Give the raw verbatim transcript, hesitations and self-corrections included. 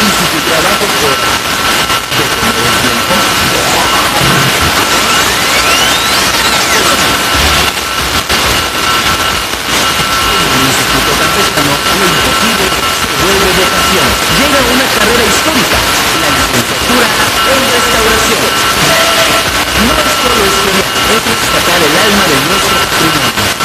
Y si tu trabajo por detener el tiempo, en un instituto campesino, lo imposible se vuelve vocación. Llega una carrera histórica, la licenciatura en restauración. No es solo estudiar, es rescatar el alma de nuestro patrimonio.